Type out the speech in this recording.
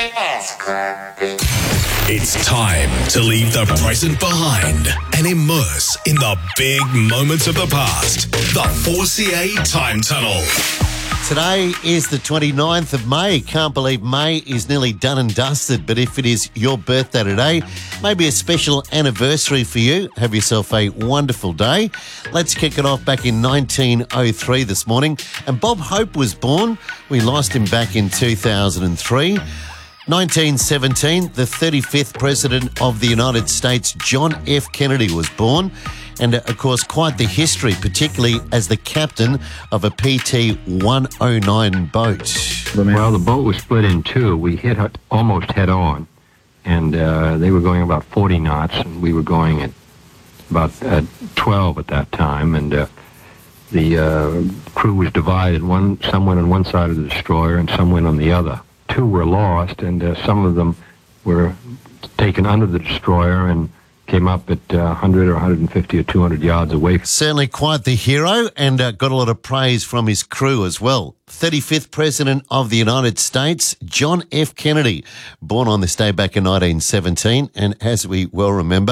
It's time to leave the present behind and immerse in the big moments of the past. The 4CA Time Tunnel. Today is the 29th of May. Can't believe May is nearly done and dusted. But if it is your birthday today, maybe a special anniversary for you, have yourself a wonderful day. Let's kick it off back in 1903 this morning. And Bob Hope was born. We lost him back in 2003. 1917, the 35th President of the United States, John F. Kennedy, was born. And, of course, quite the history, particularly as the captain of a PT-109 boat. Well, the boat was split in two. We hit almost head on, and they were going about 40 knots, and we were going at about 12 at that time, and the crew was divided. Some went on one side of the destroyer and some went on the other. Two were lost, and some of them were taken under the destroyer and came up at 100 or 150 or 200 yards away. Certainly quite the hero, and got a lot of praise from his crew as well. 35th President of the United States, John F. Kennedy, born on this day back in 1917, and as we well remember,